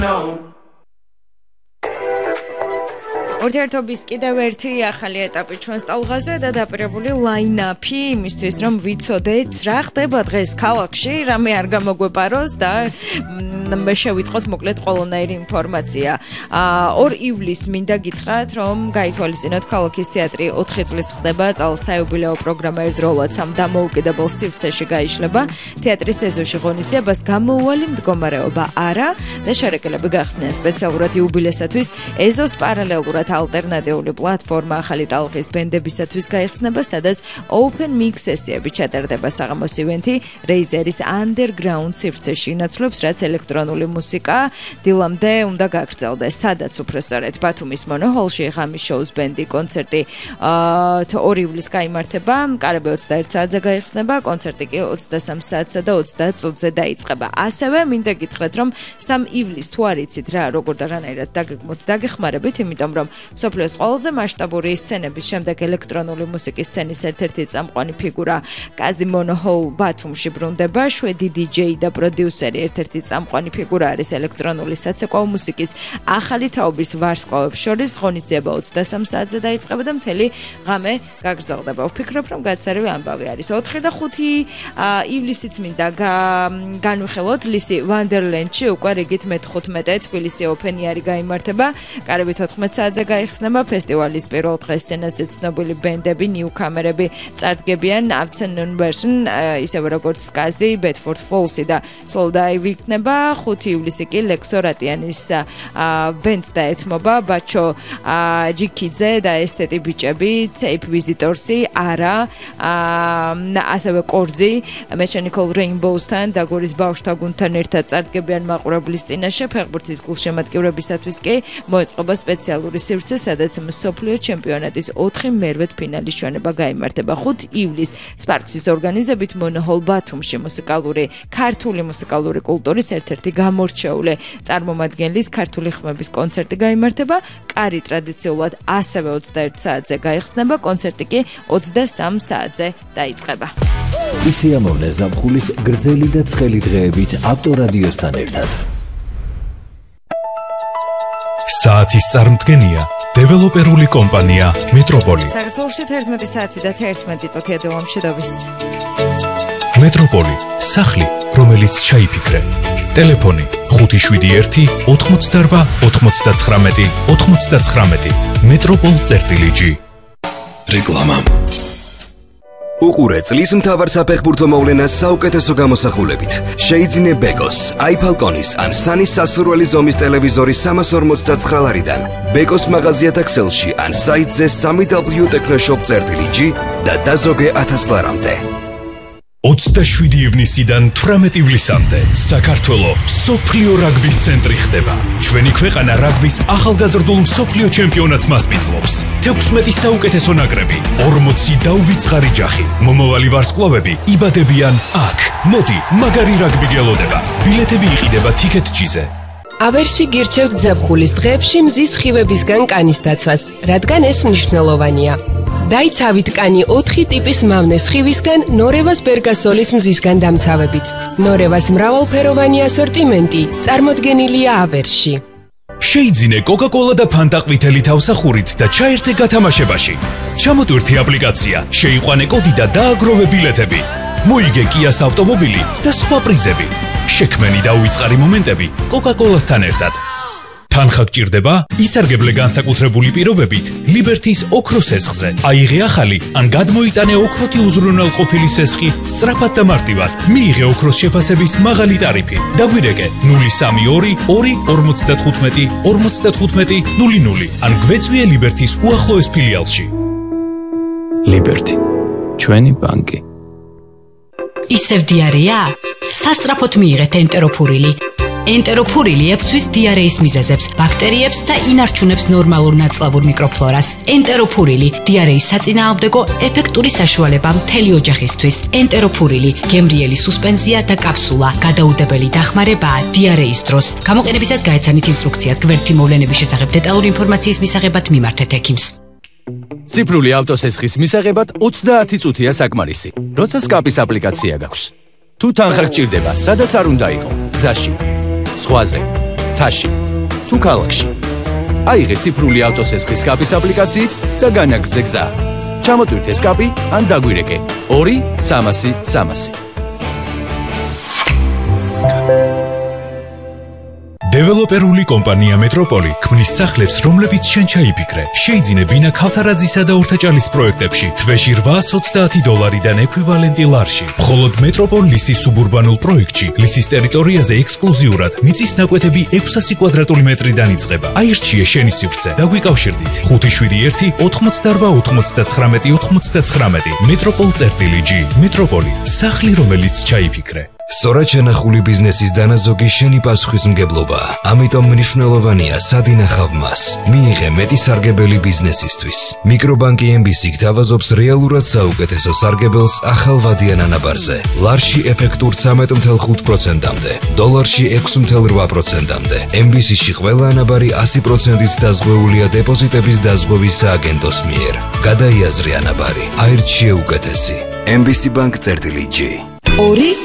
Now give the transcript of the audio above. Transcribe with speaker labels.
Speaker 1: ორთერთობის კიდევ ერთი ახალი ეტაპი ჩვენს ტალღაზე და დაპირებული ლაინაპი იმისთვის რომ ვიცოდეთ რა ხდება დღეს ქალაქში, რამე არ გამოგვეპაროს და შევიტყოთ მოკლედ ყველანაირი ინფორმაცია. 2 ივლისს მინდა გითხრათ რომ გაითვალისწინოთ ქალაქის თეატრი 4 წლის ხდება წელსაიუბილეო პროგრამა ერთდროულად სამ დამოუკიდებელ სივრცეში გაიშლება. თეატრის ეზოში ღონისძიებას გამოუვალი მდგომარეობა არა და შერეკელები გახსნიან სპეციალურად იუბილესათვის ეზოს პარალელურად ალტერნატიული პლატფორმა ახალი ტალღის ბენდებისათვის გაიხსნება, სადაც open mix სესიები ჩატარდება. საღამოს ივენთი რეიზერის underground სივრცეში ინაცვლებს, რაც ელექტრონული მუსიკა დილამდე უნდა გაგრძელდეს. სადაც უბრალოდ ბათუმის მონოჰოლში ღამის შოუს ბენდი კონცერტი 2 ივლისს გაიმართება, კარები 21 საათზე გაიხსნება, კონცერტი კი 23 საათსა და 30 წუთზე დაიწყება. ასევე მინდა გითხრათ რომ 3 ივლისს თუ არ იცით რა როგორ და რანაირად დაგეგმოთ, დაგეხმარებით, იმიტომ რომ მსოფლიოს ყველაზე მასშტაბური სცენების შემდეგ ელექტრონული მუსიკის სცენის ერთ-ერთი წამყვანი ფიგურა კაზი მონოჰოლ ბათუმში ბრუნდება. შვედი დიჯეი და პროდიუსერი ერთ-ერთი წამყვანი ფიგურა არის ელექტრონული საცეკვაო მუსიკის ახალი თაობის ვარსკვლავებს შორის. ღონისძიება 23 საათზე დაიწყება და მთელი ღამე გაგრძელდება. ვფიქრობ რომ გაცარევი ამბავი არის. 4 და 5 ივლისიც მინდა განვიხილოთ ლისი ვანდერლენდში უკვე რიგით მე-15 თბილისი ოპენიარი გაიმართება. კარები 14 საათზე გაიხსნება. ფესტივალის პირველ დღეს სცენაზე ცნობილი ბენდები, ნიუკამერები წარდგებიან. Afternoon version ისევე როგორც კაზი, Bedford Falls-ი და Slowdive იქნება. 5 ივლისი კი ლექსო რატიანის ბენდს დაეთმობა ბაჩო ჯიკიძე და ესთეტი ბიჭები, Tape Visitors-ი, არა, ასევე კორძი, Mechanical Rainbows-თან და გორის ბავშვთა გუნდთან ერთად წარდგებიან მაყურებლის წინაშე. ფეხბურთის გულშემატკივრებისათვის კი მოეწყობა სპეციალური სივრცე, სადაც მსოფლიო ჩემპიონატის 4 მერვედფინალის ჩვენება გაიმართება. 5 ივლისს Sparks-ის ორგანიზებით მონოჰოლ ბათუმში ქართული მუსიკალური კულტურის ერთ-ერთი გამორჩეული წარმომადგენლის ქართული ხმების კონცერტი გაიმართება. კარი ტრადიციულად ასევე 21 საათზე გაიხსნება, კონცერტი კი 23 საათზე დაიწყება.
Speaker 2: ისიამოვნე ზაფხულის გრძელი და ცხელი დღეებით ავტორადიოსთან ერთად.
Speaker 3: საათის წარმდგენია დეველოპერული კომპანია მეტროპოლი.
Speaker 1: საქართველოში 11 საათი და 11 წუთია დილომშვიდობის.
Speaker 3: მეტროპოლი, სახლი, რომელიც ჩაიფიქრე. ტელეფონი 571 88 99 99. metropol.gr. რეკლამა.
Speaker 4: უყურე წლის მთავარ საფეხბურთო მოვლენას საუკეთესო გამოსახულებით. შეიძინე ბეკოს, iFalconis ან სანის სასურველი ზომის ტელევიზორი 349 ლარიდან. ბეკოს მაღაზიათა ქსელში ან საიტზე www.technoshop.gr და დაზოგე 1000 ლარამდე.
Speaker 3: 27 ივნისიდან 18 ივლისამდე საქართველოს მსოფლიო რაგბის ცენტრი ხდება. ჩვენი ქვეყანა რაგბის ახალგაზრდულ მსოფლიო ჩემპიონატს მასპინძლობს. 16 საუკეთესო ნაკრები, 40 დაუვიწყარი ჯახი. მომავალი ვარსკვლავები იბადებიან აქ. მოდი, მაგარი რაგბი გელოდება. ბილეთები იყიდება TicketJet-ზე.
Speaker 5: ავერსი გირჩევთ ზაფხულის დღეებში მზის ხივებისგან კანის დაცვას, რადგან ეს მნიშვნელოვანია. დაიცავით კანი 4 ტიპის მავნეს ხივისგან ნორევას ბერგასოლის მზისგან დამცავებით. ნორევას მრავალფეროვანი ასორტიმენტი წარმოდგენილია ავერსში.
Speaker 3: შეიძინე Coca-Cola და Fanta ყვითელი თავსახურით და ჩაერთე გათამაშებაში. ჩამოტვირთი აპლიკაცია, შეიყვანე კოდი და დააგროვე ბილეთები. მოიგე Kia's ავტომობილი და სხვა პრიზები. შექმენი და უიწყარი მომენტები Coca-Cola-სთან ერთად. თანხა გჭირდება? ისარგებლე განსაკუთრებული პირობებით Liberty-ს ოქროს სესხზე. აიღე ახალი ან გადმოიტანე ოქროთი უზრუნველყოფილი სესხი სწრაფად და მარტივად. მიიღე ოქროს შეფასების მაღალი ტარიფი. დაგვირეკე 032 2 55 55 00 ან გვეწვიე Liberty-ს უახლოეს ფილიალში.
Speaker 2: Liberty, ჩვენი ბანკი.
Speaker 6: ისევ დიარეა? სასწრაფოდ მიიღეთ ენტეროფურილი. ენტეროფურილი ებწვის დიარეის მიზეზებს, ბაქტერიებს და ინარჩუნებს ნორმალურ ნაწლავურ მიკროფლორას. ენტეროფურილი დიარეის საწინააღმდეგო ეფექტური საშუალება მთელი ოჯახისთვის. ენტეროფურილი გემრიელი სუსპენზია და კაფსულა, გადაუდებელი დახმარებაა დიარეის დროს. გამოყენებისას გაეცანით ინსტრუქციას. გვერდითი მოვლენების შესახებ დეტალური ინფორმაციის მისაღებად მიმართეთ ექიმს.
Speaker 7: ციფრული ავტოსესხის მისაღებად 30 წუთია საკმარისი. როცა სკაპის აპლიკაცია გაქვს. თუ თანხა გჭირდება, სადაც არ უნდა იყო, გზაში, ზღვაზე, მთაში თუ ქალაქში. აიღე ციფრული ავტოსესხის სკაპის აპლიკაციით და განაგრძე გზა. ჩამოტვირთე სკაპი ან დაგვირეკე 2-300-300.
Speaker 3: დეველოპერული კომპანია მეტროპოლი ქმნის სახლებს, რომლებიც შენ ჩაიფიქრე. შეიძინე ბინა ქავთარაძისა და ორთაჭალის პროექტებში თვეში $820-დან ექვივალენტი ლარში. მხოლოდ მეტროპოლ ლისის სუბურბანულ პროექტში ლისის ტერიტორიაზე ექსკლუზიურად მიწის ნაკვეთები 600 კვადრატული მეტრიდან იწყება. აირჩიე შენი სივრცე. დაგვიკავშირდით 571-88-99-99. მეტროპოლ.g. მეტროპოლი, სახლი, რომელიც ჩაიფიქრე.
Speaker 4: სწორად შენახული ბიზნესის დანაზოგი შენი პასუხისმგებლობაა. ამიტომ მნიშვნელოვანია სად ინახავ მას. მიიღე მეტი სარგებელი ბიზნესისთვის. მიკრობანკი MBC გთავაზობს რეალურად საუკეთესო სარგებელს ახალ ვადიან ანაბარზე. ლარში ეფექტურ 13.5%-მდე, დოლარში 6.8%-მდე. MBC-ში ყველა ანაბარი 100%-ით დაზღვეულია დეპოზიტების დაზღვევის სააგენტოს მიერ. გადაიაზრე ანაბარი. აირჩიე უკეთესი. MBC Bank.g